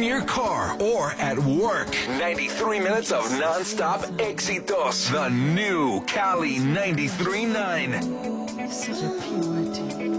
in your car or at work. 93 minutes of non-stop éxitos. The new Cali 93.9. Such a purity.